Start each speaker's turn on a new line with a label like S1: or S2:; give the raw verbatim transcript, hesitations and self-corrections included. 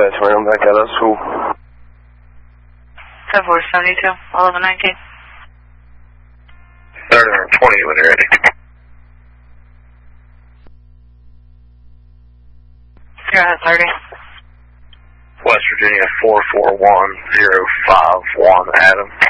S1: Yes, ma'am. Back out of school.
S2: ten four seventy-two, eleven nineteen.
S3: thirty twenty when you're ready.
S2: Go ahead, thirty.
S3: West Virginia four four one zero five one, Adam.